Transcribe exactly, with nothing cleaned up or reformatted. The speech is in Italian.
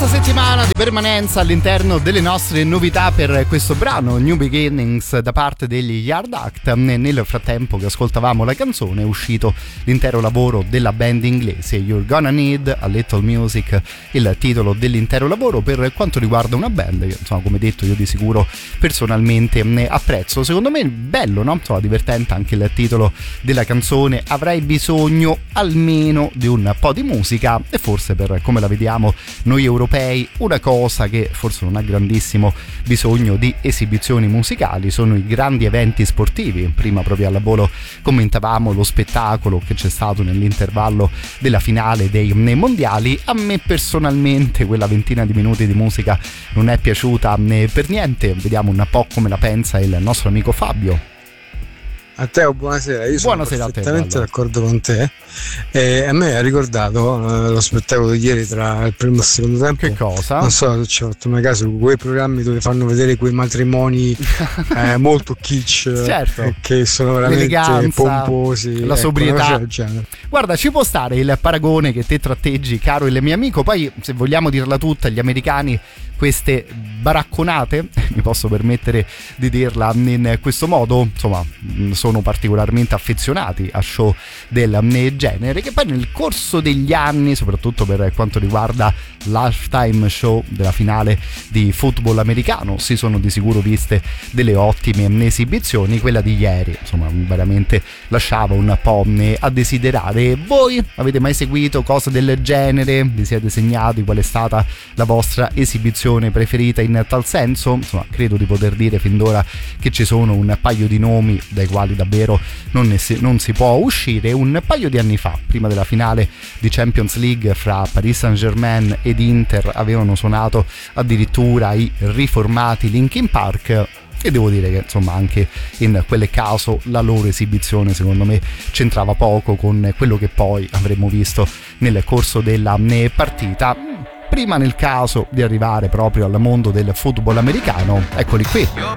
Terza settimana di permanenza all'interno delle nostre novità per questo brano New Beginnings da parte degli Yard Act. Nel frattempo che ascoltavamo la canzone è uscito l'intero lavoro della band inglese You're Gonna Need a Little Music, il titolo dell'intero lavoro per quanto riguarda una band che insomma, come detto, io di sicuro personalmente apprezzo. Secondo me è bello, no? Insomma, divertente anche il titolo della canzone. Avrei bisogno almeno di un po' di musica, e forse per come la vediamo noi europei una cosa che forse non ha grandissimo bisogno di esibizioni musicali sono i grandi eventi sportivi. Prima proprio al volo commentavamo lo spettacolo che c'è stato nell'intervallo della finale dei mondiali. A me personalmente quella ventina di minuti di musica non è piaciuta per niente. Vediamo un po' come la pensa il nostro amico Fabio. A te, buonasera, io sono buonasera perfettamente a te, d'accordo con te. E a me ha ricordato eh, lo spettacolo di ieri tra il primo e il secondo tempo. Che cosa? Non so se ci ho fatto mai caso, quei programmi dove fanno vedere quei matrimoni eh, molto kitsch, certo, che sono veramente pomposi, la ecco, sobrietà. Guarda, ci può stare il paragone che te tratteggi, caro il mio amico. Poi, se vogliamo dirla tutta, gli americani queste baracconate, mi posso permettere di dirla in questo modo, insomma, sono particolarmente affezionati a show del genere, che poi nel corso degli anni, soprattutto per quanto riguarda l'halftime show della finale di football americano, si sono di sicuro viste delle ottime esibizioni. Quella di ieri, insomma, veramente lasciava un po' a desiderare. Voi avete mai seguito cose del genere? Vi siete segnati qual è stata la vostra esibizione preferita in tal senso? Insomma, credo di poter dire fin d'ora che ci sono un paio di nomi dai quali davvero non, ne si, non si può uscire. Un paio di anni fa, prima della finale di Champions League fra Paris Saint-Germain ed Inter, avevano suonato addirittura i riformati Linkin Park, e devo dire che insomma anche in quel caso la loro esibizione secondo me c'entrava poco con quello che poi avremmo visto nel corso della partita. Prima, nel caso di arrivare proprio al mondo del football americano, eccoli qui.